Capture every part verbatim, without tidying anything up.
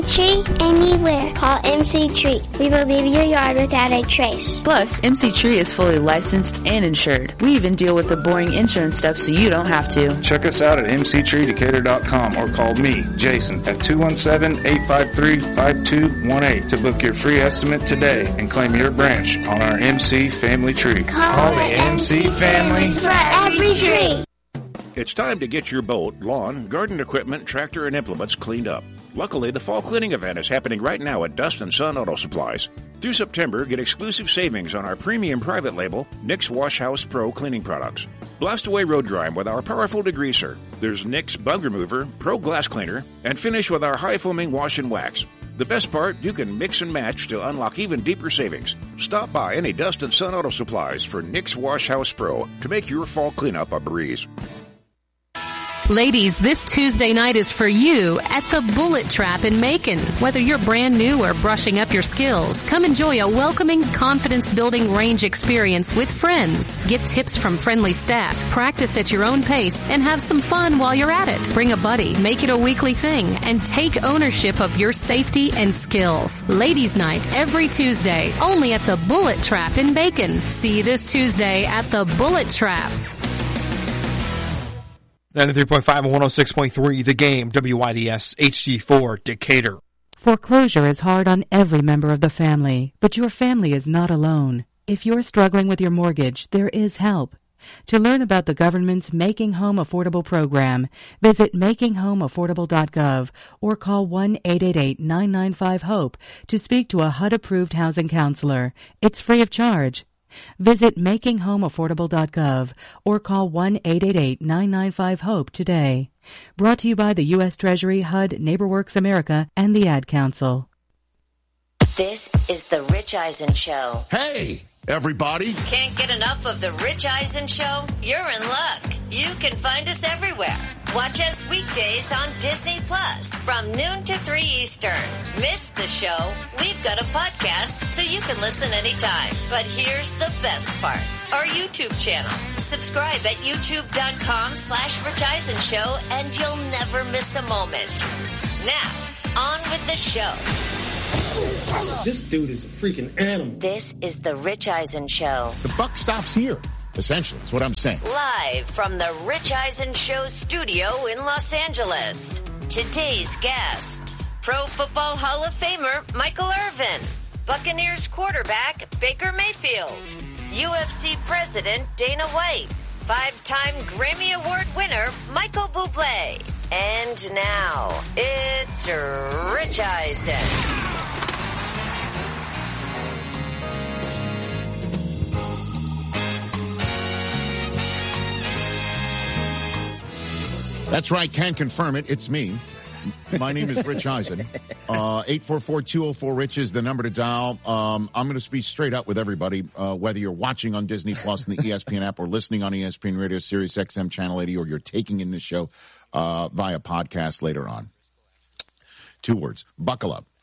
Tree anywhere. Call M C Tree. We will leave your yard without a trace. Plus, M C Tree is fully licensed and insured. We even deal with the boring insurance stuff so you don't have to. Check us out at m c tree decatur dot com or call me, Jason, at two one seven, eight five three, five two one eight to book your free estimate today and claim your branch on our M C Family Tree. Call, Call the M C family for every tree. It's time to get your boat, lawn, garden equipment, tractor, and implements cleaned up. Luckily, the fall cleaning event is happening right now at Dust and Sun Auto Supplies. Through September, get exclusive savings on our premium private label, Nix Wash House Pro cleaning products. Blast away road grime with our powerful degreaser. There's Nix Bug Remover, Pro Glass Cleaner, and finish with our high-foaming wash and wax. The best part, you can mix and match to unlock even deeper savings. Stop by any Dust and Sun Auto Supplies for Nix Wash House Pro to make your fall cleanup a breeze. Ladies, this Tuesday night is for you at the Bullet Trap in Macon. Whether you're brand new or brushing up your skills, come enjoy a welcoming, confidence-building range experience with friends. Get tips from friendly staff, practice at your own pace, and have some fun while you're at it. Bring a buddy, make it a weekly thing, and take ownership of your safety and skills. Ladies' Night every Tuesday, only at the Bullet Trap in Macon. See you this Tuesday at the Bullet Trap. ninety-three point five and one oh six point three, The Game, W I D S, H D four, Decatur. Foreclosure is hard on every member of the family, but your family is not alone. If you're struggling with your mortgage, there is help. To learn about the government's Making Home Affordable program, visit making home affordable dot gov or call one eight eight eight, nine nine five, HOPE to speak to a H U D-approved housing counselor. It's free of charge. Visit making home affordable dot gov or call one eight eight eight, nine nine five, HOPE today. Brought to you by the U S Treasury, H U D, NeighborWorks America, and the Ad Council. This is the Rich Eisen Show. Hey, everybody. Can't get enough of the Rich Eisen Show? You're in luck. You can find us everywhere. Watch us weekdays on Disney Plus from noon to three Eastern. Miss the show? We've got a podcast so you can listen anytime. But here's the best part. Our YouTube channel. Subscribe at youtube.com slash Rich Eisen Show and you'll never miss a moment. Now, on with the show. This dude is a freaking animal. This is the Rich Eisen Show. The buck stops here. Essentially, that's what I'm saying. Live from the Rich Eisen Show studio in Los Angeles. Today's guests. Pro Football Hall of Famer Michael Irvin. Buccaneers quarterback Baker Mayfield. U F C President Dana White. Five-time Grammy Award winner Michael Bublé. And now, it's Rich Eisen. That's right, can confirm it. It's me. My name is Rich Eisen. Uh, eight four four, two oh four, RICH is the number to dial. Um, I'm going to be straight up with everybody, uh, whether you're watching on Disney Plus and the E S P N app or listening on E S P N Radio, Sirius X M Channel eighty, or you're taking in this show uh, via podcast later on. Two words, buckle up.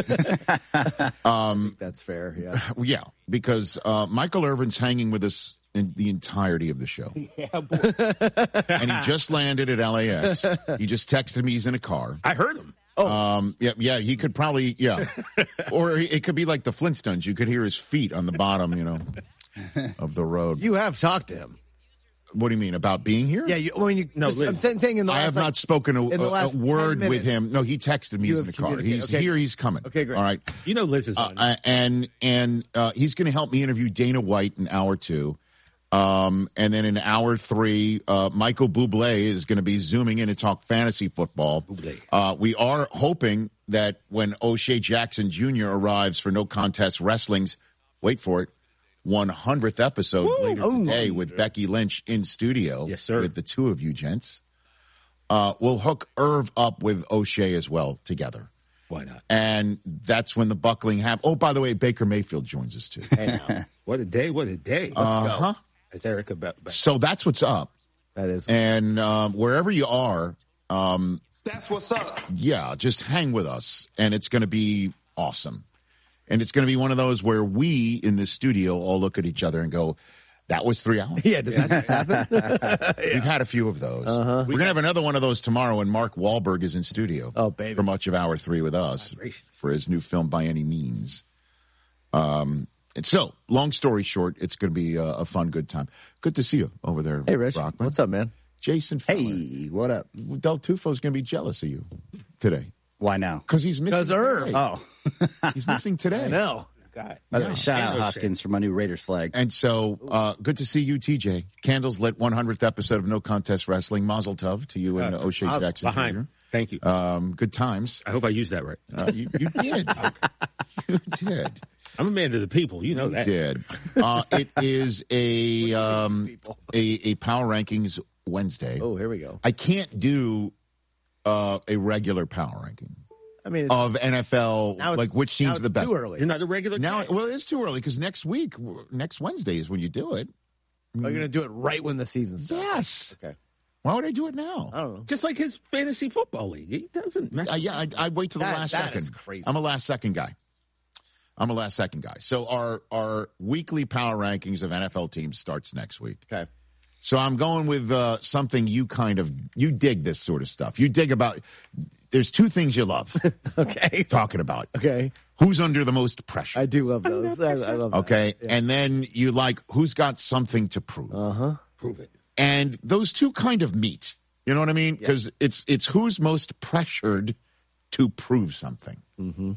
um, that's fair, yeah. Yeah, because uh, Michael Irvin's hanging with us in the entirety of the show. Yeah, boy. And he just landed at L A X. He just texted me he's in a car. I heard him. Oh. Um, yeah, yeah, he could probably, yeah. Or it could be like the Flintstones. You could hear his feet on the bottom, you know, of the road. You have talked to him. What do you mean, about being here? Yeah, you, when you, no, I'm saying in the last, I have like, not spoken a, a, a word with him. No, he texted me you he's in the car. He's okay. here, he's coming. Okay, great. All right. You know Liz is on. Uh, and and uh, he's going to help me interview Dana White in hour two. Um, and then in hour three, uh, Michael Bublé is going to be zooming in to talk fantasy football. Uh, we are hoping that when O'Shea Jackson Junior arrives for No Contest Wrestling's, wait for it, one hundredth episode Woo! later oh, today oh, with Becky Lynch in studio. Yes, sir. With the two of you gents. Uh, we'll hook Irv up with O'Shea as well together. Why not? And that's when the buckling happens. Oh, by the way, Baker Mayfield joins us too. Hey, now. What a day, what a day. Let's uh-huh. go. As Erica Be- Be- So that's what's up. That is. And um, wherever you are, um, that's what's up. Yeah, just hang with us, and it's going to be awesome. And it's going to be one of those where we in the studio all look at each other and go, That was three hours. Yeah, did that just happen? yeah. We've had a few of those. Uh-huh. We're going to have another one of those tomorrow when Mark Wahlberg is in studio. Oh, baby. For much of hour three with us for his new film, By Any Means. Um, and so, long story short, it's going to be a, a fun, good time. Good to see you over there, Hey, Rich. Brockman. What's up, man? Jason Feller. Hey, what up? Del Tufo's going to be jealous of you today. Why now? Because he's missing Because Irv. today. Oh. He's missing today. I know. God. Yeah. Shout out Hoskins for my new Raiders flag. And so, uh, good to see you, T J. Candles lit one hundredth episode of No Contest Wrestling. Mazel tov to you and uh, O'Shea Mazel. Jackson. Behind. Junior Thank you. Um, good times. I hope I used that right. Uh, you, you did. You did. I'm a man of the people. You know You that. did. Uh, it is a, um, a, a Power Rankings Wednesday. Oh, here we go. I can't do uh, a regular Power Ranking. I mean, it's, of N F L, now it's- like which now teams are the it's best. too early. You're not a regular Now, guy. well, it's too early because next week, next Wednesday is when you do it. Are you going to do it right when the season starts? Yes. Okay. Why would I do it now? I don't know. Just like his fantasy football league. He doesn't mess Uh, yeah, I, I wait till the That- last that second. is crazy. I'm a last second guy. I'm a last second guy. So our our weekly power rankings of N F L teams starts next week. Okay. So I'm going with uh, something you kind of you dig this sort of stuff. You dig about. There's two things you love. Okay. Talking about. Okay. Who's under the most pressure? I do love those. I, I love that. Okay, and then you like who's got something to prove. Uh huh. Prove it. And those two kind of meet. You know what I mean? Because it's it's who's most pressured to prove something. Mm-hmm.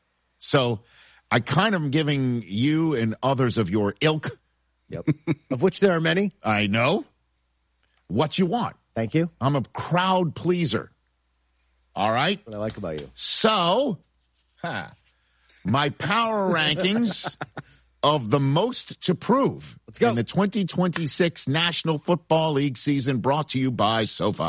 So I kind of am giving you and others of your ilk. Yep. Of which there are many. I know what you want. Thank you. I'm a crowd pleaser. All right. What I like about you. So, huh, my power rankings of the most to prove Let's go. in the twenty twenty-six National Football League season, brought to you by SoFi.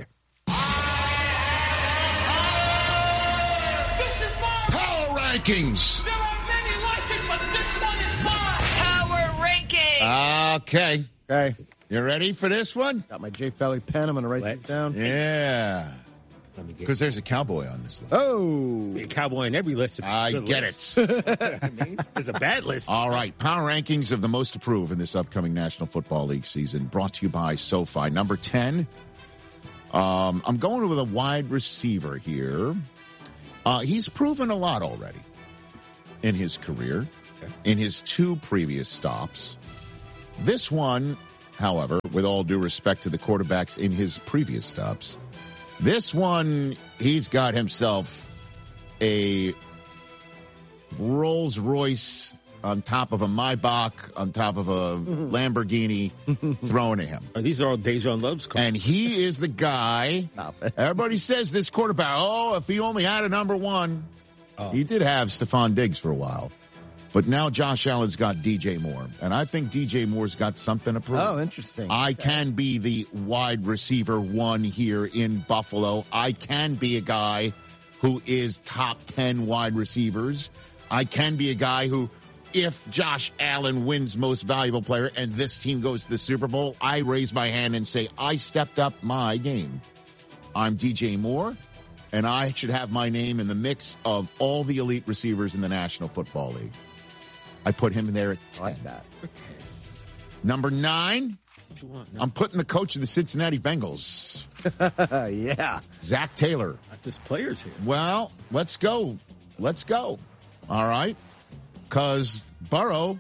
Power rankings. There are many like it, but this one is mine. Power ranking. Okay. Okay. You ready for this one? Got my Jay Felly pen. I'm going to write Let's- this down. Yeah. Let me get Because there's a cowboy on this list. Oh. a cowboy in every list. I Good get list. it. I mean, there's a bad list. All right, power rankings of the most to prove in this upcoming National Football League season, brought to you by SoFi. Number ten, um, I'm going with a wide receiver here. Uh, he's proven a lot already in his career, in his two previous stops. This one, however, with all due respect to the quarterbacks in his previous stops, this one, he's got himself a Rolls Royce on top of a Maybach, on top of a Lamborghini thrown at him. Oh, these are all Dejan Love's cars. And he is the guy. Everybody says this quarterback, oh, if he only had a number one. Oh. He did have Stephon Diggs for a while. But now Josh Allen's got D J Moore. And I think D J Moore's got something to prove. Oh, interesting. I can be the wide receiver one here in Buffalo. I can be a guy who is top ten wide receivers. I can be a guy who, if Josh Allen wins most valuable player and this team goes to the Super Bowl, I raise my hand and say, I stepped up my game. I'm D J Moore, and I should have my name in the mix of all the elite receivers in the National Football League. I put him in there at ten. I like that. Number nine, What you want? I'm putting the coach of the Cincinnati Bengals, Yeah. Zach Taylor. Not just players here. Well, let's go. Let's go. All right. Because Burrow,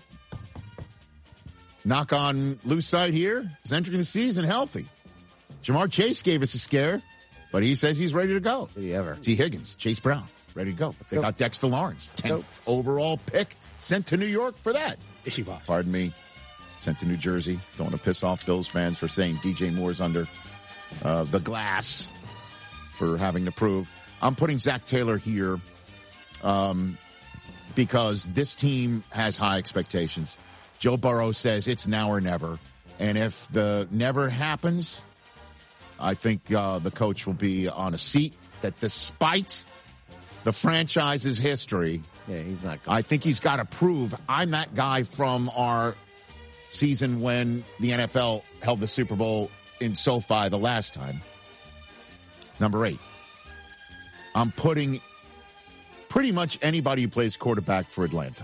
knock on loose side here, is entering the season healthy. Jamar Chase gave us a scare, but he says he's ready to go. Did he ever? T. Higgins, Chase Brown, ready to go. They go. got Dexter Lawrence, tenth overall pick, sent to New York for that. Is boss? Pardon me. Sent to New Jersey. Don't want to piss off Bills fans for saying D J Moore's under uh, the glass for having to prove. I'm putting Zach Taylor here um, because this team has high expectations. Joe Burrow says it's now or never. And if the never happens, I think uh, the coach will be on a seat that despite the franchise's history, Yeah, he's not going. I think he's got to prove I'm that guy from our season when the N F L held the Super Bowl in SoFi the last time. Number eight. I'm putting pretty much anybody who plays quarterback for Atlanta.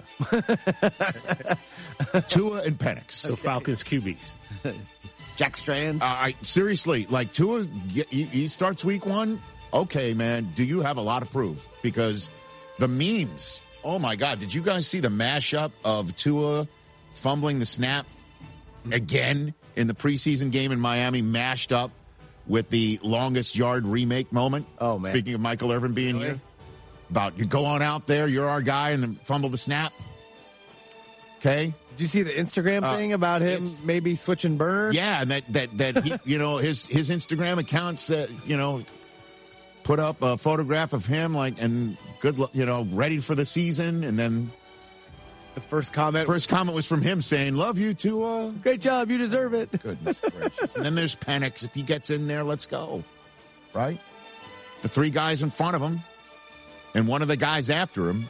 Tua and Penix. So Falcons Q Bs. Jack Strand. Uh, I, seriously, like Tua, he, he starts week one. Okay, man, do you have a lot of proof? Because the memes, oh my God, did you guys see the mashup of Tua fumbling the snap again in the preseason game in Miami, mashed up with the longest yard remake moment? Oh, man. Speaking of Michael Irvin being Really? here. About you go on out there, you're our guy, and then fumble the snap. Okay? Did you see the Instagram Uh, thing about him maybe switching burners? Yeah, and that that that he, you know, his his Instagram accounts that you know put up a photograph of him like and good, lu- you know, ready for the season, and then The first comment. first comment was from him saying, "Love you, Tua." Great job. You deserve it. Goodness gracious! And then there's Penix. If he gets in there, let's go. Right? The three guys in front of him, and one of the guys after him,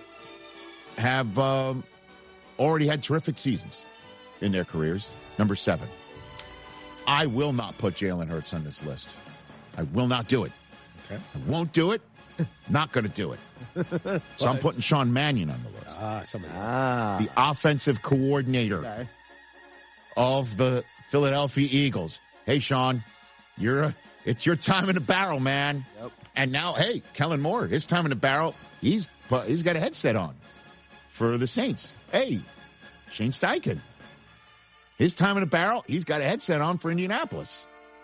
have um, already had terrific seasons in their careers. Number seven. I will not put Jalen Hurts on this list. I will not do it. Okay. I won't do it. Not going to do it. So I'm putting Sean Mannion on the list. Ah, somebody. Ah. The offensive coordinator Okay. of the Philadelphia Eagles. Hey, Sean, you're a, it's your time in the barrel, man. Yep. And now, hey, Kellen Moore, his time in the barrel. He's he's got a headset on for the Saints. Hey, Shane Steichen, his time in the barrel. He's got a headset on for Indianapolis.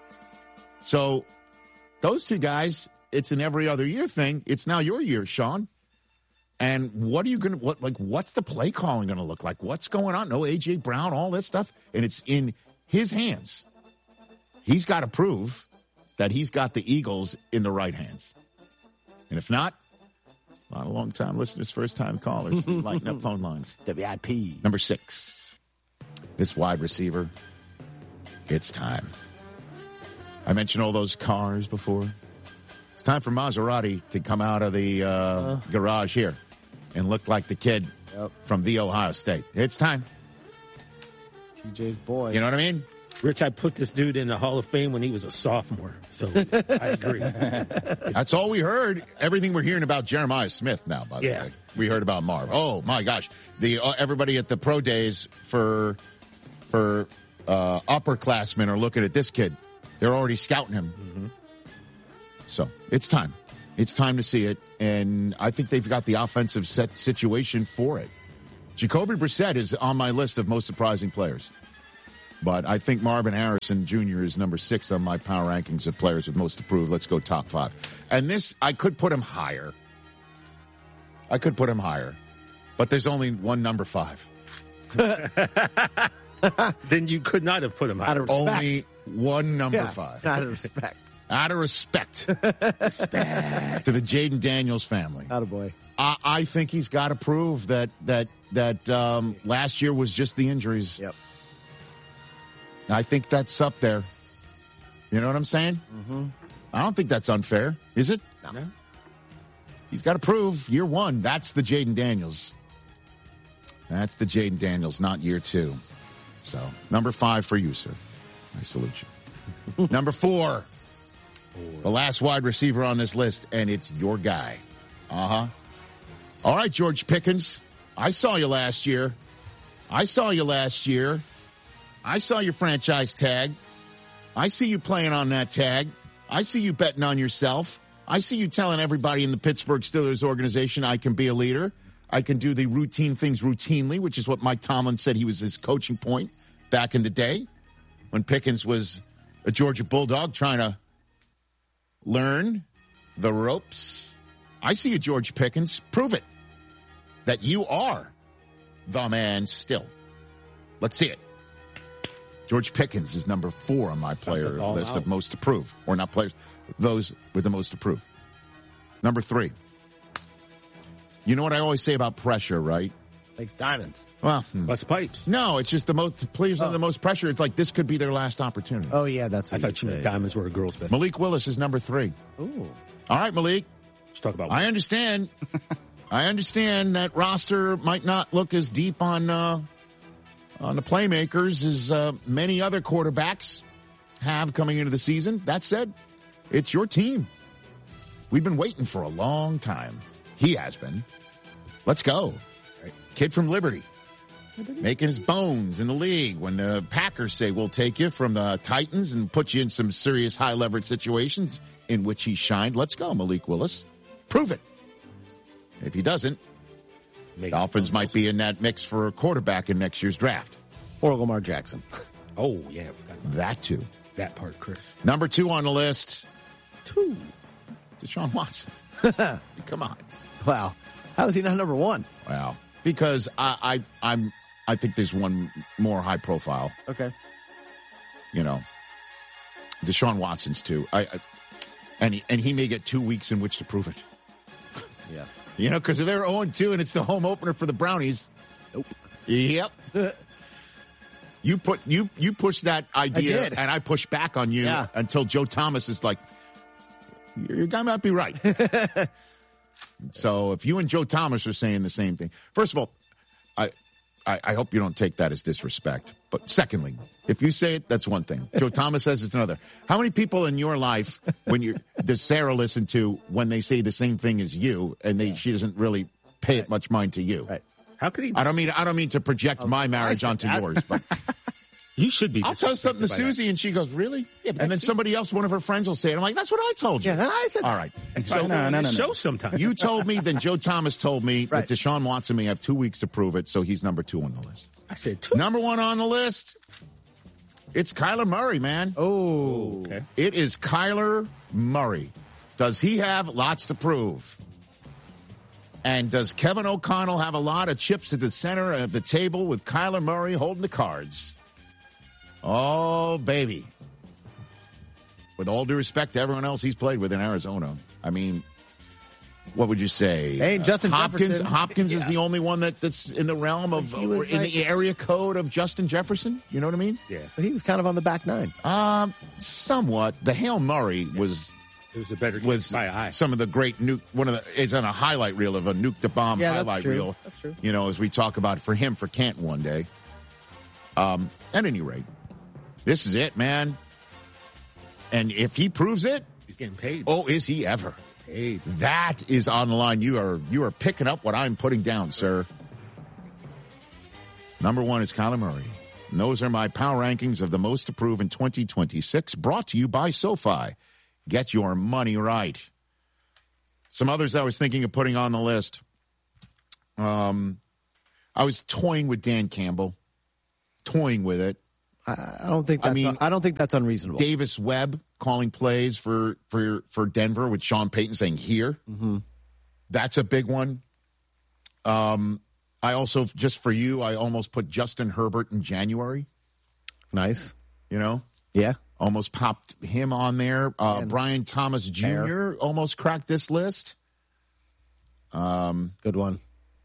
So those two guys, it's an every other year thing. It's now your year, Sean. And what are you going to, what, like, what's the play calling going to look like? What's going on? No A J Brown, all that stuff. And it's in his hands. He's got to prove that he's got the Eagles in the right hands. And if not, a lot of long time listeners, first time callers, lighting up phone lines. W I P. Number six, this wide receiver. It's time. I mentioned all those cars before. It's time for Maserati to come out of the uh, uh, garage here and look like the kid yep. from the Ohio State. It's time. T J's boy. You know what I mean? Rich, I put this dude in the Hall of Fame when he was a sophomore, so I agree. That's all we heard. Everything we're hearing about Jeremiah Smith now, by the Yeah. way. We heard about Marv. Oh, my gosh. The uh, everybody at the pro days for for uh, upperclassmen are looking at this kid. They're already scouting him. Mm-hmm. So it's time. It's time to see it. And I think they've got the offensive set situation for it. Jacoby Brissett is on my list of most surprising players. But I think Marvin Harrison Junior is number six on my power rankings of players with most approved. Let's go top five. And this, I could put him higher. I could put him higher. But there's only one number five. Then you could not have put him out. Only one number yeah, five. Out of respect. Out of respect. respect. To the Jaden Daniels family. Attaboy. I, I think he's got to prove that, that, that um, last year was just the injuries. Yep. I think that's up there. You know what I'm saying? Mm-hmm. I don't think that's unfair, is it? No. He's got to prove year one. That's the Jaden Daniels. That's the Jaden Daniels, not year two. So, number five for you, sir. I salute you. Number four, the last wide receiver on this list, and it's your guy. Uh-huh. All right, George Pickens. I saw you last year. I saw you last year. I saw your franchise tag. I see you playing on that tag. I see you betting on yourself. I see you telling everybody in the Pittsburgh Steelers organization, I can be a leader. I can do the routine things routinely, which is what Mike Tomlin said he was his coaching point back in the day when Pickens was a Georgia Bulldog trying to learn the ropes. I see you, George Pickens. Prove it that you are the man still. Let's see it. George Pickens is number four on my player list out. of most approved, or not players, those with the most approved. Number three. You know what I always say about pressure, right? Makes diamonds. Well, hmm. Bust pipes. no, it's just the most the players Oh. under the most pressure. It's like this could be their last opportunity. Oh, yeah, that's I what thought you say. meant diamonds were a girl's best. Malik Willis is number three. Ooh. All right, Malik. Let's talk about I understand. I understand that roster might not look as deep on uh, on the playmakers as uh, many other quarterbacks have coming into the season. That said, it's your team. We've been waiting for a long time. He has been. Let's go. Right. Kid from Liberty. Making his bones in the league when the Packers say we'll take you from the Titans and put you in some serious high leverage situations in which he shined. Let's go, Malik Willis. Prove it. If he doesn't, Make Dolphins might be in that mix for a quarterback in next year's draft. Or Lamar Jackson. Oh, yeah. I forgot that too. That part, Chris. Number two on the list. Two. Deshaun Watson. Come on. Wow. How is he not number one? Wow. Because I, I, I'm, I think there's one more high profile. Okay. You know, Deshaun Watson's too. I, I and he, and he may get two weeks in which to prove it. Yeah. You know, because they're oh and two and it's the home opener for the Brownies. Nope. Yep. you put you you push that idea, I did. and I push back on you yeah. until Joe Thomas is like, your guy might be right. So if you and Joe Thomas are saying the same thing, first of all, I, I I hope you don't take that as disrespect. But secondly, if you say it, that's one thing. Joe Thomas says it's another. How many people in your life, when you does Sarah listen to when they say the same thing as you, and they yeah. she doesn't really pay it much mind to you? Right. How could he? I don't mean I don't mean to project my marriage onto that. yours, but you should be. I'll tell something to Susie, that. and she goes, "Really?" Yeah, and then somebody else, one of her friends, will say it. I'm like, "That's what I told you." Yeah, I said. All right. So no, no, no, no. Show sometime. You told me, then Joe Thomas told me right. that Deshaun Watson may have two weeks to prove it, so he's number two on the list. I said two. Number one on the list. It's Kyler Murray, man. Oh, okay. It is Kyler Murray. Does he have lots to prove? And does Kevin O'Connell have a lot of chips at the center of the table with Kyler Murray holding the cards? Oh, baby. With all due respect to everyone else he's played with in Arizona, I mean, what would you say? Hey, Justin uh, Hopkins. Jefferson. Hopkins yeah. is the only one that, that's in the realm of, in like, the area code of Justin Jefferson. You know what I mean? Yeah. But he was kind of on the back nine. Um, somewhat. The Hail Murray yeah. was. It was a better was by eye. Some of the great nuke. One of the. It's on a highlight reel of a nuke the bomb yeah, highlight that's true. reel. That's true. You know, as we talk about for him for Canton one day. Um, at any rate, this is it, man. And if he proves it, he's getting paid. Oh, is he ever? Paid. That is on the line. You are you are picking up what I'm putting down, sir. Number one is Kyler Murray. And those are my power rankings of the most to prove in twenty twenty-six, brought to you by SoFi. Get your money right. Some others I was thinking of putting on the list. Um, I was toying with Dan Campbell, toying with it. I don't think that's, I mean, I don't think that's unreasonable. Davis Webb calling plays for, for, for Denver with Sean Payton saying here. Mm-hmm. That's a big one. Um, I also, just for you, I almost put Justin Herbert in January. Nice. You know? Yeah. Almost popped him on there. Uh, and Brian Thomas Junior Fair. Almost cracked this list. Um, Good one.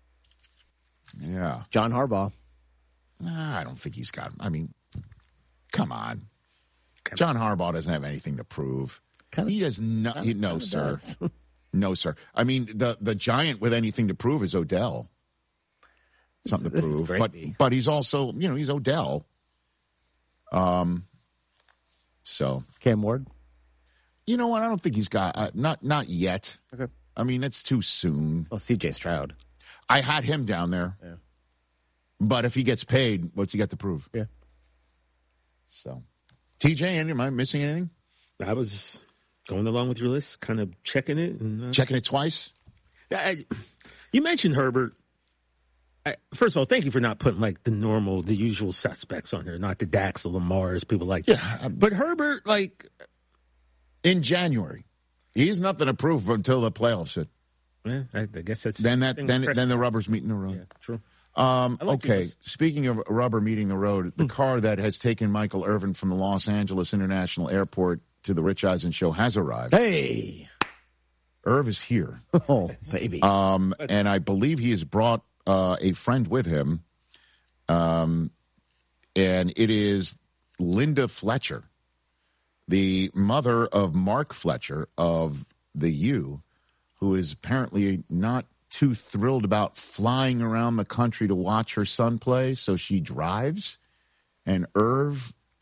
Yeah. John Harbaugh. Nah, I don't think he's got, I mean, come on. John Harbaugh doesn't have anything to prove. Kinda, he does not. He, no, sir. Does. No, sir. I mean, the, the giant with anything to prove is Odell. Something this to prove. But, but he's also, you know, he's Odell. Um, so. Cam Ward? You know what? I don't think he's got, uh, not, not yet. Okay. I mean, it's too soon. Well, C J Stroud. I had him down there. Yeah. But if he gets paid, what's he got to prove? Yeah. So, T J, am I missing anything? I was going along with your list, kind of checking it. And, uh, checking it twice? I, you mentioned Herbert. I, first of all, thank you for not putting like the normal, the usual suspects on here, not the Dax, the Lamars, people like that. Yeah. But Herbert, like. In January. He's nothing to prove until the playoffs hit. Yeah, I, I guess that's. Then that then then the rubber's meeting the road. Yeah, true. Um, like okay, speaking of rubber meeting the road, the Hmm. car that has taken Michael Irvin from the Los Angeles International Airport to the Rich Eisen Show has arrived. Hey! Irv is here. Oh, baby. Um, and I believe he has brought uh, a friend with him. Um, and it is Linda Fletcher, the mother of Mark Fletcher of the U, who is apparently not too thrilled about flying around the country to watch her son play, so she drives. And Irv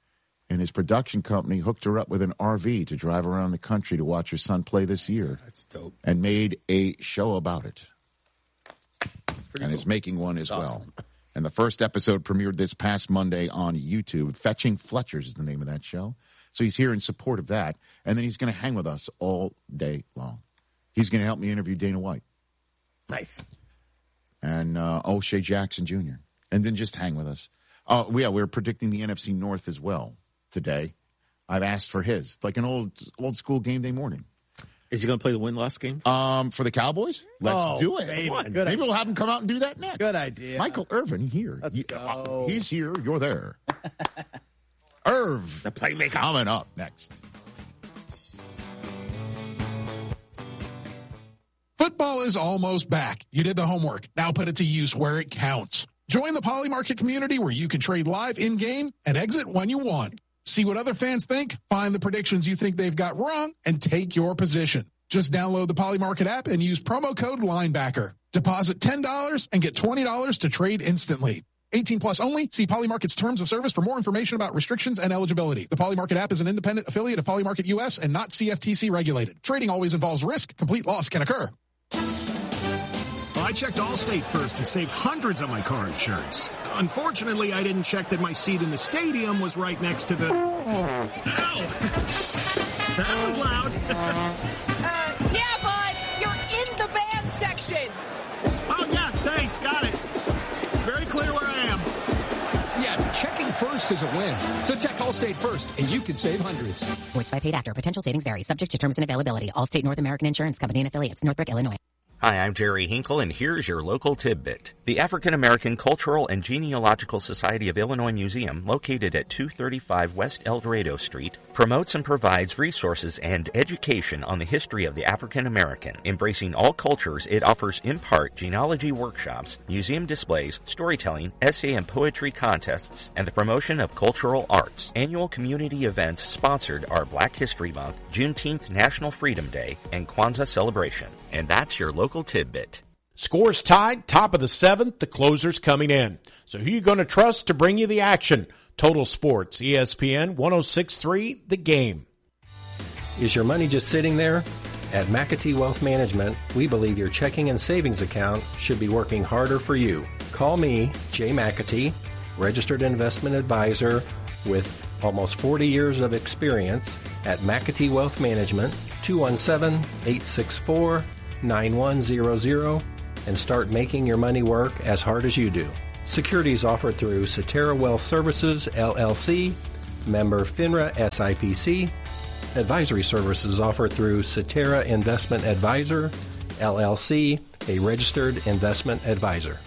and his production company hooked her up with an R V to drive around the country to watch her son play this year. That's dope. And made a show about it. And cool. is making one as That's well. awesome. And the first episode premiered this past Monday on YouTube. Fetching Fletchers is the name of that show. So he's here in support of that. And then he's going to hang with us all day long. He's going to help me interview Dana White. Nice. And uh, O'Shea Jackson Junior And then just hang with us. Oh, yeah, we're predicting the N F C North as well today. I've asked for his, like an old old school game day morning. Is he going to play the win-loss game? Um, for the Cowboys? Let's Oh, do it. baby. Maybe Good idea. we'll have him come out and do that next. Good idea. Michael Irvin here. Let's He- go. He's here. You're there. Irv. The playmaker. Coming up next. Football is almost back. You did the homework. Now put it to use where it counts. Join the Poly Market community where you can trade live in-game and exit when you want. See what other fans think, find the predictions you think they've got wrong, and take your position. Just download the Poly Market app and use promo code Linebacker. Deposit ten dollars and get twenty dollars to trade instantly. eighteen plus only. See Poly Market's terms of service for more information about restrictions and eligibility. The Poly Market app is an independent affiliate of Poly Market U S and not C F T C regulated. Trading always involves risk. Complete loss can occur. Well, I checked Allstate first and saved hundreds on my car insurance. Unfortunately, I didn't check that my seat in the stadium was right next to the... Ow! That was loud. Uh, yeah, bud, you're in the band section. Oh, yeah, thanks, got it. Very clear where I am. Yeah, checking first is a win. So check Allstate first, and you can save hundreds. Voiced by paid actor. Potential savings vary. Subject to terms and availability. Allstate North American Insurance Company and affiliates. Northbrook, Illinois. Hi, I'm Jerry Hinkle, and here's your local tidbit. The African American Cultural and Genealogical Society of Illinois Museum, located at two thirty-five West El Dorado Street, promotes and provides resources and education on the history of the African American. Embracing all cultures, it offers in part genealogy workshops, museum displays, storytelling, essay and poetry contests, and the promotion of cultural arts. Annual community events sponsored are Black History Month, Juneteenth National Freedom Day, and Kwanzaa Celebration. And that's your local tidbit. Scores tied, top of the seventh, the closer's coming in. So who you going to trust to bring you the action? Total Sports, E S P N one oh six point three, The Game. Is your money just sitting there? At McAtee Wealth Management, we believe your checking and savings account should be working harder for you. Call me, Jay McAtee, registered investment advisor with almost forty years of experience at McAtee Wealth Management, two one seven, eight six four, nine one zero zero, and start making your money work as hard as you do. Securities offered through Cetera Wealth Services, L L C, member FINRA S I P C. Advisory services offered through Cetera Investment Advisor, L L C, a registered investment advisor.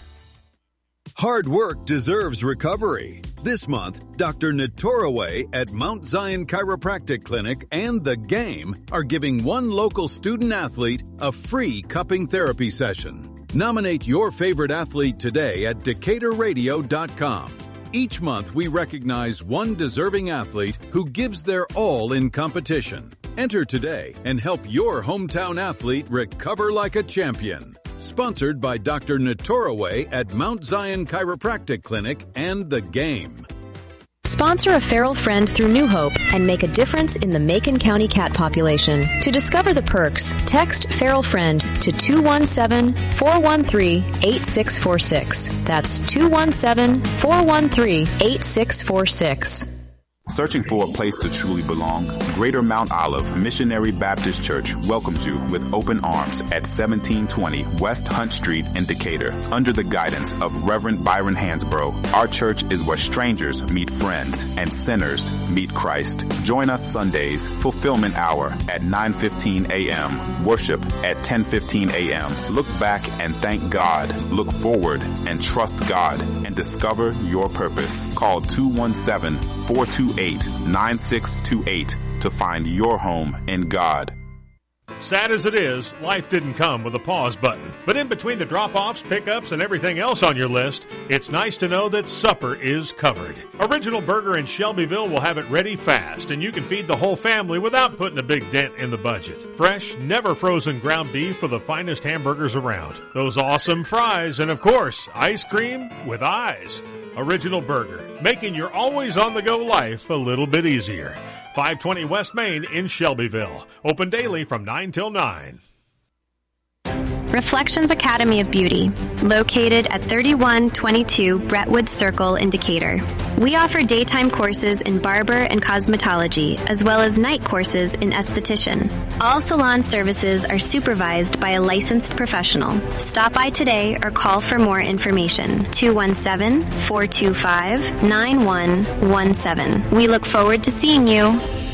Hard work deserves recovery. This month, Doctor Natoraway at Mount Zion Chiropractic Clinic and The Game are giving one local student athlete a free cupping therapy session. Nominate your favorite athlete today at Decatur Radio dot com. Each month, we recognize one deserving athlete who gives their all in competition. Enter today and help your hometown athlete recover like a champion. Sponsored by Doctor Natoraway at Mount Zion Chiropractic Clinic and The Game. Sponsor a feral friend through New Hope and make a difference in the Macon County cat population. To discover the perks, text feral friend to two one seven, four one three, eight six four six. That's two one seven, four one three, eight six four six. Searching for a place to truly belong? Greater Mount Olive Missionary Baptist Church welcomes you with open arms at seventeen twenty West Hunt Street in Decatur. Under the guidance of Reverend Byron Hansbrough, our church is where strangers meet friends and sinners meet Christ. Join us Sundays, Fulfillment Hour at nine fifteen a.m., worship at ten fifteen a.m. Look back and thank God. Look forward and trust God and discover your purpose. Call two one seven, four two eight, nine six two eight to find your home in God. Sad as it is, life didn't come with a pause button. But in between the drop-offs, pickups, and everything else on your list, it's nice to know that supper is covered. Original Burger in Shelbyville will have it ready fast, and you can feed the whole family without putting a big dent in the budget. Fresh, never frozen ground beef for the finest hamburgers around. Those awesome fries, and of course, ice cream with eyes. Original Burger, making your always on the go life a little bit easier. five twenty West Main in Shelbyville. Open daily from nine till nine. Reflections Academy of Beauty, located at thirty-one twenty-two Brentwood Circle in Decatur. We offer daytime courses in barber and cosmetology, as well as night courses in esthetician. All salon services are supervised by a licensed professional. Stop by today or call for more information. two one seven, four two five, nine one one seven. We look forward to seeing you.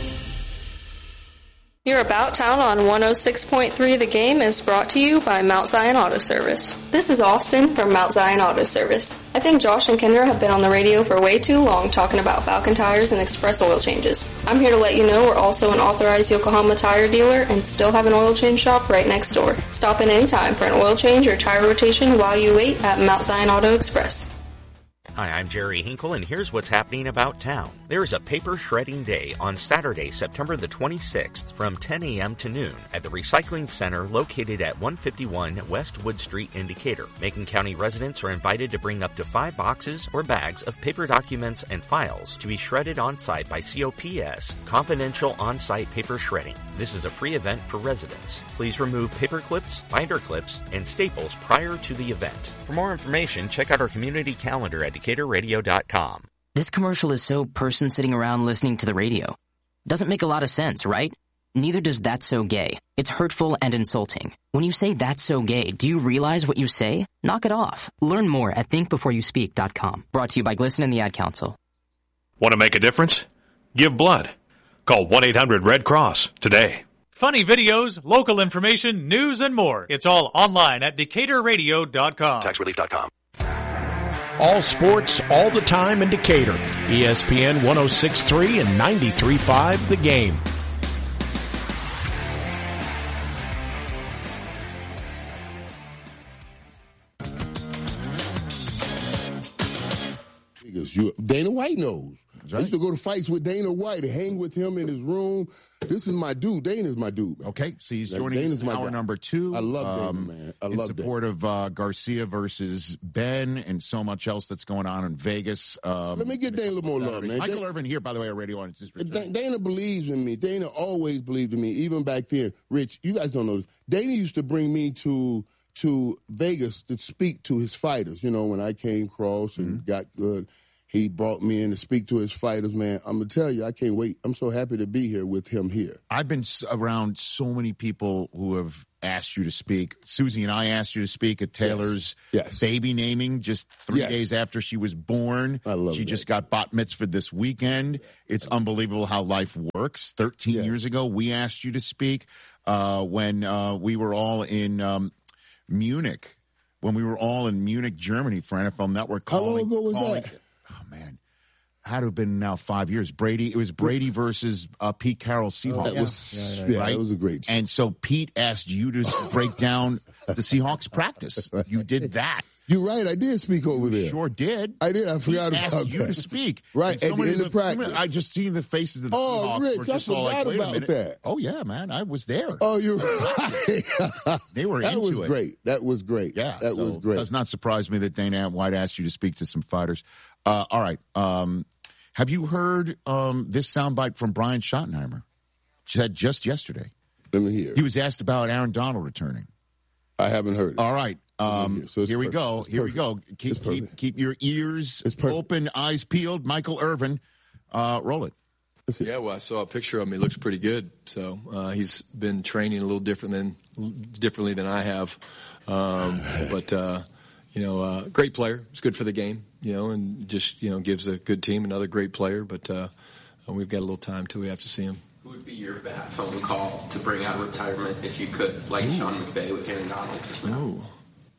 Your About Town on one oh six point three The Game is brought to you by Mount Zion Auto Service. This is Austin from Mount Zion Auto Service. I think Josh and Kendra have been on the radio for way too long talking about Falcon tires and express oil changes. I'm here to let you know we're also an authorized Yokohama tire dealer and still have an oil change shop right next door. Stop in anytime for an oil change or tire rotation while you wait at Mount Zion Auto Express. Hi, I'm Jerry Hinkle, and here's what's happening about town. There is a paper shredding day on Saturday, September the twenty-sixth from ten a.m. to noon at the Recycling Center located at one fifty-one West Wood Street in Decatur. Macon County residents are invited to bring up to five boxes or bags of paper documents and files to be shredded on-site by C O P S, Confidential On-Site Paper Shredding. This is a free event for residents. Please remove paper clips, binder clips, and staples prior to the event. For more information, check out our community calendar at decatur radio dot com. This commercial is so person sitting around listening to the radio. Doesn't make a lot of sense, right? Neither does That's So Gay. It's hurtful and insulting. When you say that's so gay, do you realize what you say? Knock it off. Learn more at think before you speak dot com. Brought to you by Glisten and the Ad Council. Want to make a difference? Give blood. Call one eight hundred red cross today. Funny videos, local information, news, and more. It's all online at decatur radio dot com. tax relief dot com. All sports, all the time in Decatur. E S P N one oh six point three and ninety-three point five The Game. You, Dana White knows. Right. I used to go to fights with Dana White and hang with him in his room. This is my dude. Dana's my dude. Okay, so he's like, joining Dana's us in hour number two. I love um, Dana, man. I in love support Dana. of uh, Garcia versus Ben and so much else that's going on in Vegas. Um, Let me get Dana a little more love, man. Michael Dana, Irvin here, by the way, our radio on. Dana, Dana believes in me. Dana always believed in me, even back then. Rich, you guys don't know this. Dana used to bring me to to Vegas to speak to his fighters. You know, when I came across and mm-hmm. got good. He brought me in to speak to his fighters, man. I'm going to tell you, I can't wait. I'm so happy to be here with him here. I've been around so many people who have asked you to speak. Susie and I asked you to speak at Taylor's yes. Yes. baby naming just three yes. days after she was born. I love She that. just got bat mitzvah this weekend. It's unbelievable how life works. thirteen yes. years ago, we asked you to speak uh, when uh, we were all in um, Munich. When we were all in Munich, Germany for N F L Network. Calling, how long ago was calling, that? Oh, man. Had to have been now five years. Brady, it was Brady versus uh, Pete Carroll Seahawks. That was, yeah, yeah, right? that was a great show. And so Pete asked you to break down the Seahawks practice. You did that. You're right. I did speak over you there. Sure did. I did. I forgot Pete about asked you that. to speak. Right. And At the end of practice. I just seen the faces of the oh, Seahawks. Rich, were I just all forgot like, Wait about a minute. that. Oh, yeah, man. I was there. Oh, you're right. They were that into was it. great. That was great. Yeah. That so was great. It does not surprise me that Dana White asked you to speak to some fighters. Uh, all right. Um, Have you heard um, this soundbite from Brian Schottenheimer? Said just yesterday. Let me hear. He was asked about Aaron Donald returning. I haven't heard it. All right. Um, so here we perfect. go. It's Here perfect. we go. Keep keep keep your ears open, eyes peeled. Michael Irvin, uh, roll it. Yeah, well, I saw a picture of him. He looks pretty good. So uh, he's been training a little different than differently than I have. Um, but uh, you know, uh, great player. It's good for the game. You know, and just you know gives a good team another great player. But uh, we've got a little time till we have to see him. Who would be your bad phone call to bring out retirement if you could, like Ooh. Sean McVay with Aaron Donald just now? Ooh.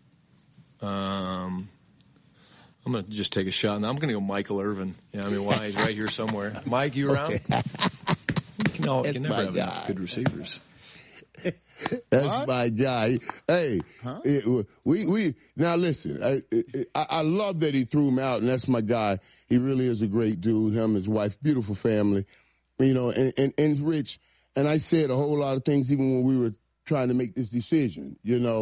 Um, I'm going to just take a shot, and I'm going to go Michael Irvin. Yeah, I mean, why? He's right here somewhere. Mike, you around? You can, all, you can never have guy. enough good receivers. That's what? my guy. Hey, huh? it, we we now listen. I, I I love that he threw him out, and that's my guy. He really is a great dude. Him, his wife, beautiful family. You know, and and and Rich. And I said a whole lot of things even when we were trying to make this decision. You know,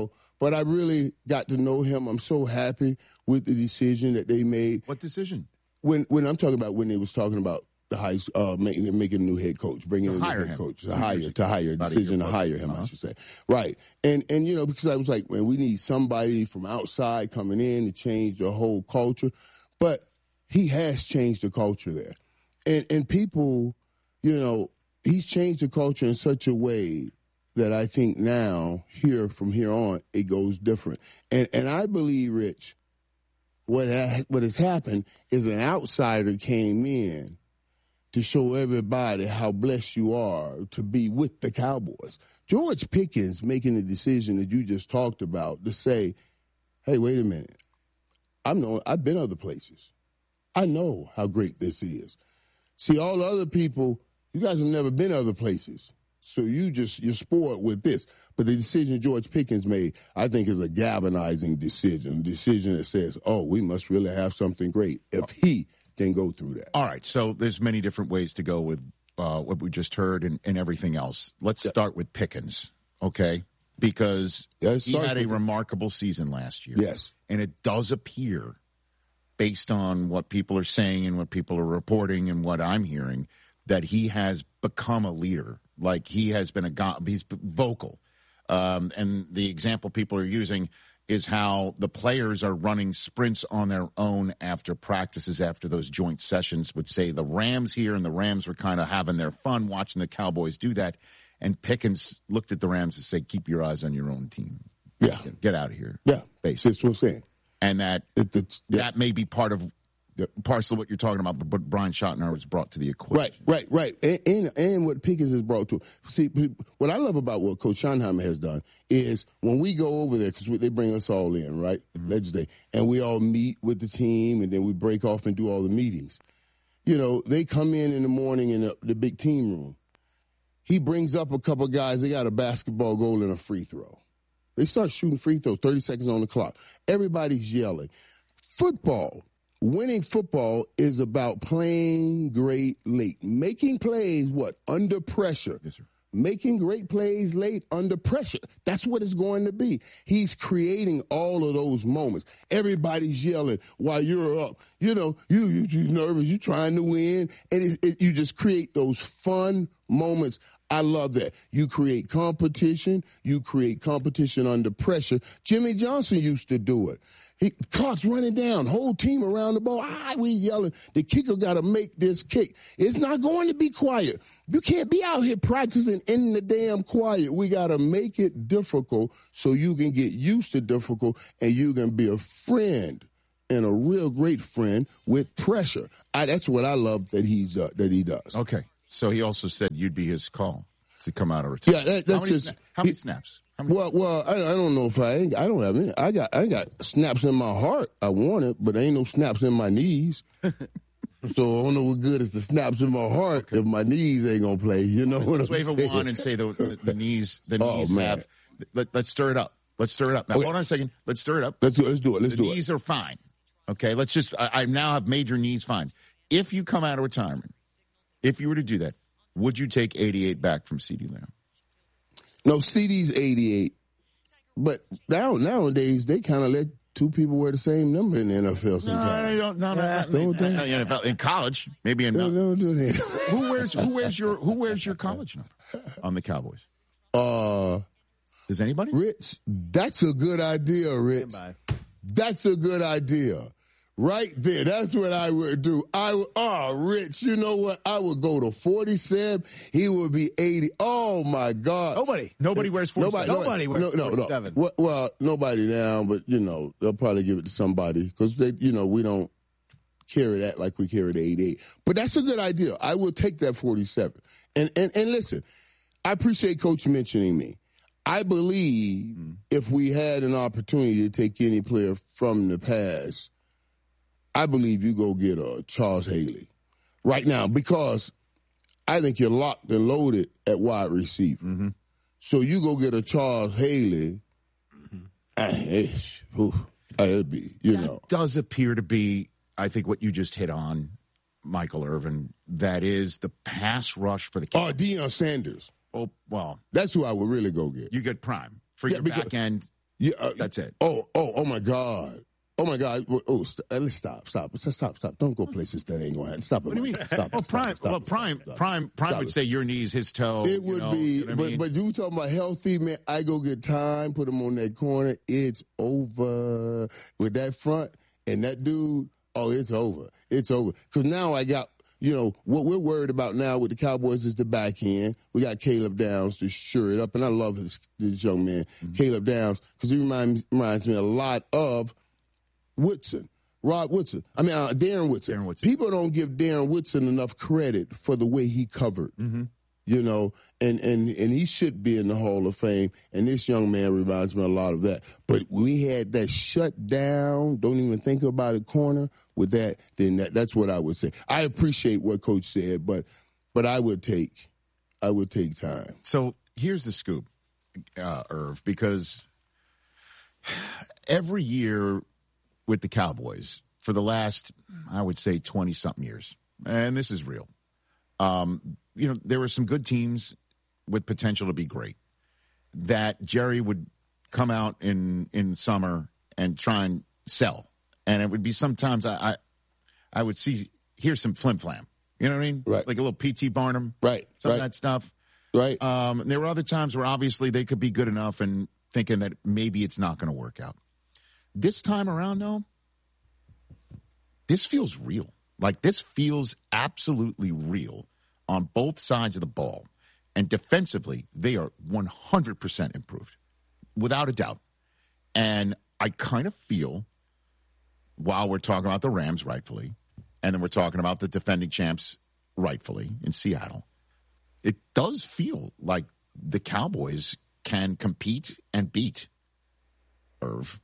but I really got to know him. I'm so happy with the decision that they made. What decision? When when I'm talking about when they was talking about the high uh, making making a new head coach, bringing To in a hire new head him. coach, to hire to hire About a decision year to hire him, uh-huh. I should say. Right, and and you know because I was like, man, we need somebody from outside coming in to change the whole culture, but he has changed the culture there, and and people, you know, he's changed the culture in such a way that I think now here from here on it goes different, and and I believe, Rich, what ha- what has happened is an outsider came in to show everybody how blessed you are to be with the Cowboys. George Pickens making the decision that you just talked about to say, hey, wait a minute. I'm know, I've been other places. I know how great this is. See, all the other people, you guys have never been other places. So you just, you're spoiled with this. But the decision George Pickens made, I think, is a galvanizing decision, a decision that says, oh, we must really have something great if he can go through that. All right, so there's many different ways to go with uh, what we just heard and, and everything else. Let's yeah. start with Pickens, okay? Because yeah, he had a remarkable season last year. Yes. And it does appear, based on what people are saying and what people are reporting and what I'm hearing, that he has become a leader. Like he has been a go- he's vocal. Um, and the example people are using is how the players are running sprints on their own after practices, after those joint sessions, would say the Rams here, and the Rams were kind of having their fun watching the Cowboys do that. And Pickens looked at the Rams and said, keep your eyes on your own team. Yeah. Get, get out of here. Yeah. Basically. That's what I'm saying. And that, it, it, yeah. that may be part of the parcel of what you're talking about, but Brian Schottenheimer was brought to the equation. Right, right, right. And, and, and what Pickens has brought to, see, what I love about what Coach Schottenheimer has done is when we go over there, because they bring us all in, right, mm-hmm. Legislature, and we all meet with the team, and then we break off and do all the meetings. You know, they come in in the morning in the, the big team room. He brings up a couple guys, they got a basketball goal and a free throw. They start shooting free throws, thirty seconds on the clock. Everybody's yelling. Football. Winning football is about playing great late. Making plays, what? Under pressure. Yes, sir. Making great plays late under pressure. That's what it's going to be. He's creating all of those moments. Everybody's yelling while you're up. You know, you, you, you're nervous. You're trying to win. And it, it, you just create those fun moments. I love that. You create competition. You create competition under pressure. Jimmy Johnson used to do it. He, clock's running down, whole team around the ball. Ah, we yelling. The kicker got to make this kick. It's not going to be quiet. You can't be out here practicing in the damn quiet. We got to make it difficult so you can get used to difficult and you can be a friend and a real great friend with pressure. I, that's what I love that he's uh, that he does. Okay. So he also said you'd be his call to come out of retirement. Yeah, that, that's how many, just sna- how many he, snaps? How many well, well, I, I don't know if I ain't, I don't have any. I got I got snaps in my heart. I want it, but there ain't no snaps in my knees. So I don't know what good is the snaps in my heart okay. if my knees ain't gonna play. You know what Let's I'm saying? Let's wave a wand and say the, the, the knees. The oh, knees man. have. Let, let's stir it up. Let's stir it up. Now, okay. hold on a second. Let's stir it up. Let's do it. Let's do it. Let's the do it. The knees are fine. Okay. Let's just. I, I now have made your knees fine. If you come out of retirement, if you were to do that, would you take eighty-eight back from CeeDee Lamb? No, CeeDee's eighty-eight. But now nowadays they kind of let two people wear the same number in the N F L sometimes. No, they don't. No, no, yeah, not, don't they? Not in, N F L. In college, maybe in. No, don't do that. Who wears who wears your who wears your college number on the Cowboys? Uh, does anybody? Rich, that's a good idea, Rich. That's a good idea. Right there. That's what I would do. I would, oh, Rich, you know what? I would go to forty-seven. He would be eighty. Oh, my God. Nobody. Nobody wears forty-seven. Nobody, nobody wears no, no, forty-seven. No. Well, well, nobody now, but, you know, they'll probably give it to somebody because, they, you know, we don't carry that like we carry the eighty-eight. But that's a good idea. I will take that forty-seven. And, and, and listen, I appreciate Coach mentioning me. I believe mm. if we had an opportunity to take any player from the past, I believe you go get a Charles Haley right now because I think you're locked and loaded at wide receiver. Mm-hmm. So you go get a Charles Haley, mm-hmm. uh, it'd be, you that know. does appear to be, I think, what you just hit on, Michael Irvin. That is the pass rush for the Cowboys. Oh, Deion Sanders. Oh, well. That's who I would really go get. You get prime for yeah, your because, back end. Yeah, uh, That's it. Oh, oh, oh my God. Oh my God! Oh, st- let's stop, stop, stop, stop! Don't go places that ain't going to happen. Stop it! What do you mean? Stop, well, stop, Prime, stop, well, stop, Prime, stop, Prime, Prime stop would it. say your knees, his toe. It would you know, be, you know what I but mean? but you talking about healthy, man? I go get time, put him on that corner. It's over with that front and that dude. Oh, it's over. It's over. Because now I got. You know, what we're worried about now with the Cowboys is the back end. We got Caleb Downs to sure it up, and I love this, this young man, mm-hmm. Caleb Downs, because he reminds, reminds me a lot of Woodson, Rod Woodson. I mean, uh, Darren Woodson. Darren Woodson. People don't give Darren Woodson enough credit for the way he covered, mm-hmm. you know, and, and, and he should be in the Hall of Fame, and this young man reminds me a lot of that. But we had that shut down, don't even think about it corner. With that, then that, that's what I would say. I appreciate what Coach said, but but I would take I would take time. So here's the scoop, uh, Irv, because every year with the Cowboys for the last, I would say, twenty-something years, and this is real, um, you know, there were some good teams with potential to be great that Jerry would come out in, in summer and try and sell. And it would be sometimes I, I, I would see hear some flim flam, you know what I mean? Right. Like a little P T Barnum, right? Some right. of that stuff, right? Um, and there were other times where obviously they could be good enough and thinking that maybe it's not going to work out. This time around, though, this feels real. Like this feels absolutely real on both sides of the ball, and defensively they are one hundred percent improved, without a doubt. And I kind of feel. While we're talking about the Rams rightfully, and then we're talking about the defending champs rightfully in Seattle, it does feel like the Cowboys can compete and beat Irv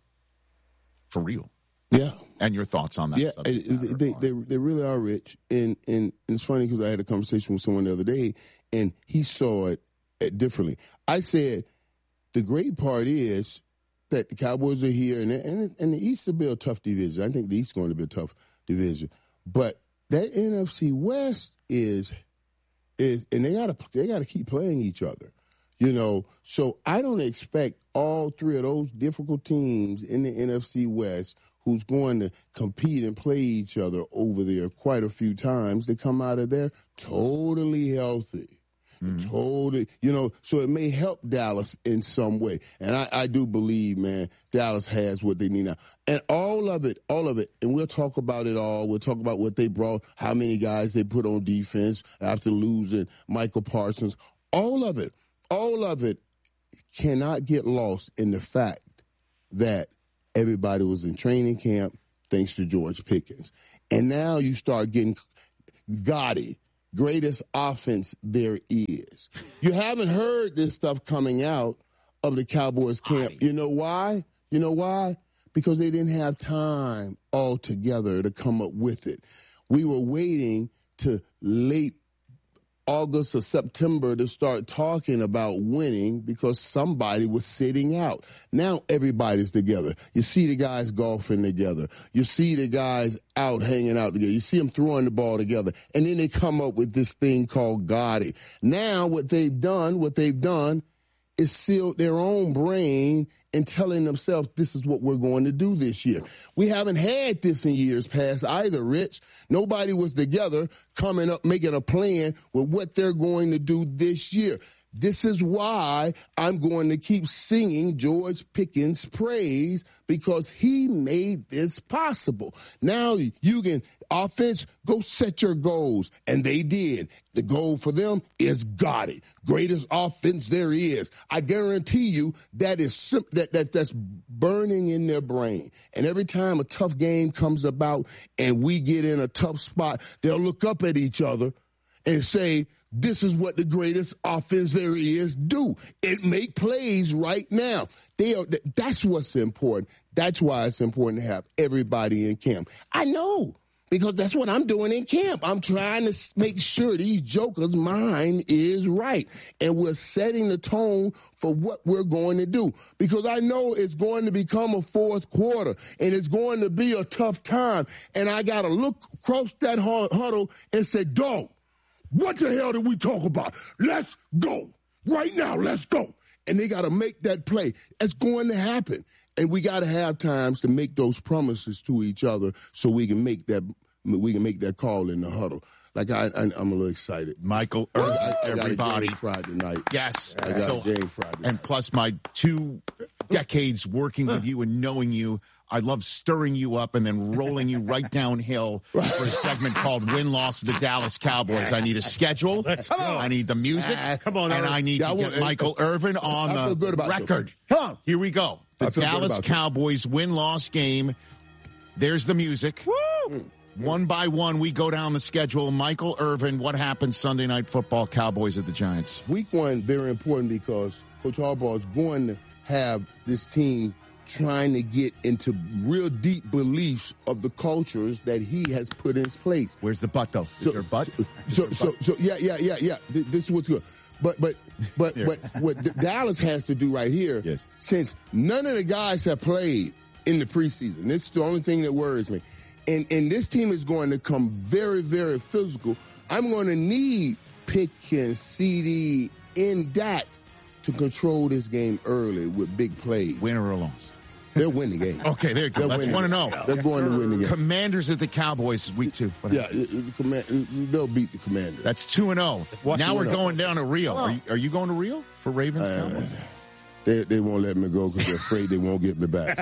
for real. Yeah. And your thoughts on that? Yeah, it, they, they they really are rich, and and, and it's funny because I had a conversation with someone the other day, and he saw it differently. I said the great part is. That the Cowboys are here, and, and and the East will be a tough division. I think the East is going to be a tough division, but that N F C West is is, and they gotta they gotta keep playing each other, you know. So I don't expect all three of those difficult teams in the N F C West who's going to compete and play each other over there quite a few times to come out of there totally healthy. Mm-hmm. Totally, you know, so it may help Dallas in some way. And I, I do believe, man, Dallas has what they need now. And all of it, all of it, and we'll talk about it all. We'll talk about what they brought, how many guys they put on defense after losing Michael Parsons. All of it, all of it cannot get lost in the fact that everybody was in training camp thanks to George Pickens. And now you start getting Gotti. Greatest offense there is. You haven't heard this stuff coming out of the Cowboys camp. You know why? You know why? Because they didn't have time altogether to come up with it. We were waiting to late August or September to start talking about winning because somebody was sitting out. Now everybody's together. You see the guys golfing together. You see the guys out hanging out together. You see them throwing the ball together. And then they come up with this thing called Gotti. Now what they've done, what they've done is sealed their own brain and telling themselves this is what we're going to do this year. We haven't had this in years past either, Rich. Nobody was together coming up, making a plan with what they're going to do this year. This is why I'm going to keep singing George Pickens' praise because he made this possible. Now you can, offense, go set your goals. And they did. The goal for them is Gotti. Greatest offense there is. I guarantee you that is sim- that, that that's burning in their brain. And every time a tough game comes about and we get in a tough spot, they'll look up at each other and say, this is what the greatest offense there is do. It make plays right now. They are, that's what's important. That's why it's important to have everybody in camp. I know, because that's what I'm doing in camp. I'm trying to make sure these jokers' mind is right. And we're setting the tone for what we're going to do. Because I know it's going to become a fourth quarter, and it's going to be a tough time. And I got to look across that huddle and say, dog, what the hell did we talk about? Let's go. Right now, let's go. and they got to make that play. It's going to happen. And we got to have times to make those promises to each other so we can make that we can make that call in the huddle. Like, I, I, I'm a little excited. Michael, I, I, I everybody. got a game Friday night. Yes. I got So- a game Friday night. And plus my two decades working with you and knowing you, I love stirring you up and then rolling you right downhill for a segment called Win-Loss with the Dallas Cowboys. I need a schedule. Let's go. I need the music. Ah, come on, and Irvin. I need Yeah, to I get want- Michael Irvin on I feel the good about record. this. Come on. Here we go. The I feel good Dallas about this. Cowboys win-loss game. There's the music. Woo! One by one, we go down the schedule. Michael Irvin, what happens Sunday Night Football, Cowboys at the Giants? Week one, very important because Coach Harbaugh is going to have this team trying to get into real deep beliefs of the cultures that he has put in place. Where's the butt, though? Is So- there a butt? Is So, there a so, butt? so, yeah, yeah, yeah, yeah. Th- This is what's good. But, but, but, Here. but what D- Dallas has to do right here, Yes. since none of the guys have played in the preseason, this is the only thing that worries me. And, and this team is going to come very, very physical. I'm going to need Pickens, C D, and Dak to control this game early with big plays. Win or a loss? They'll win the game. Okay, there you go. They'll That's win one the to game. know. They're going to win the game. Commanders at the Cowboys, week two. What Yeah, happens? it- it- the command, they'll beat the Commanders. That's two and zero. Now we're two and oh. going down to Rio. Are you, are you going to Rio for Ravens Uh, Cowboys? They, they won't let me go because they're afraid they won't get me back.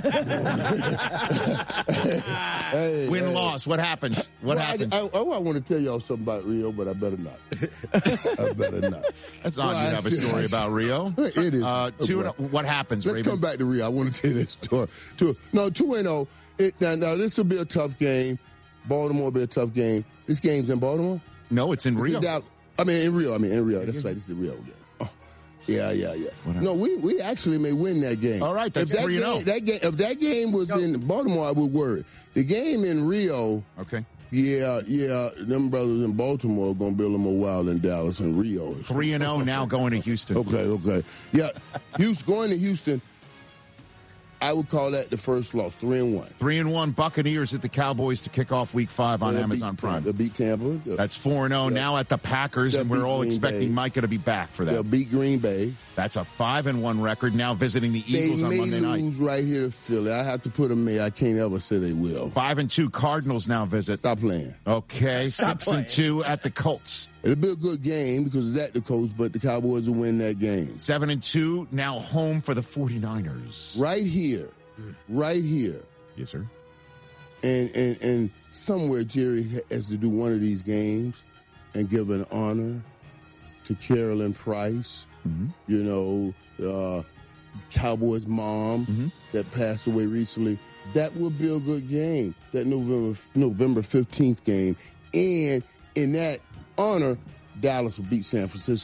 Hey, Win hey. loss. What happens? What Well, happens? I, I, I, I want to tell y'all something about Rio, but I better not. I better not. That's Well, odd you I have a see- story about Rio. It is. Uh, two and Well, oh. What happens? Let's Ravens? come back to Rio. I want to tell you this story. Two, no, two and zero. It, now, now this will be a tough game. Baltimore will be a tough game. This game's in Baltimore. No, it's in It's Rio. in Dallas. I mean, in Rio. I mean, in Rio. That's right. This is the Rio game. Oh, yeah, yeah, yeah. No, we we actually may win that game. All right, that's if that three and game, oh. that game, if that game was in Baltimore, I would worry. The game in Rio. Okay. Yeah, yeah. Them brothers in Baltimore are going to be a little more wild than Dallas and Rio. Three and zero now going to Houston. Okay, okay. Yeah, Houston, going to Houston, I would call that the first loss, three and one. Three and one Buccaneers at the Cowboys to kick off Week Five on They'll Amazon beat, Prime. They'll beat Tampa. They'll, That's four and zero Yeah. now at the Packers, They'll and we're beat all Green expecting Bay. Micah to be back for they'll that. beat Green Bay. That's a five and one record. Now visiting the They Eagles on may Monday night. lose right here to Philly. I have to put a may. I can't ever say they will. Five and two Cardinals now visit. Stop playing. Okay, six and two at the Colts. It'll be a good game because it's at the coast, but the Cowboys will win that game. Seven and two now home for the 49ers. Right here. Right here. Yes, sir. And, and, and somewhere Jerry has to do one of these games and give an honor to Carolyn Price, Mm-hmm. you know, uh, Cowboys' mom Mm-hmm. that passed away recently. That would be a good game, that November November fifteenth game. And in that honor, Dallas will beat San Francisco.